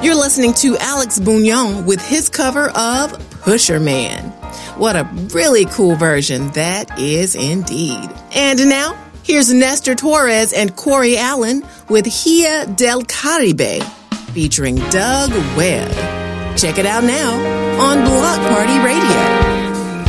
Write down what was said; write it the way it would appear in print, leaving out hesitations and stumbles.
You're listening to Alex Bugnon with his cover of Pusher Man. What a really cool version that is indeed. And now, here's Nestor Torres and Corey Allen with Gia del Caribe, featuring Doug Webb. Check it out now on Block Party Radio.